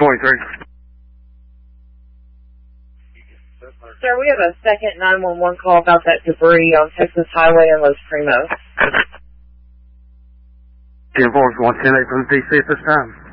1023. Sir, we have a second 911 call about that debris on Texas Highway in Los Primos. 10-4 is 110-8 from DC at this time.